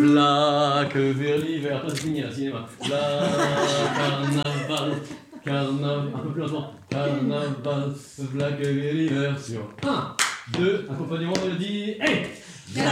V'là que vers l'hiver. Toi, c'est fini, là, cinéma. V'là, carnaval, carnaval. Un peu plus lentement. Carnaval, v'là que vers l'hiver. Sur 1, 2, accompagnement de dit. Hey!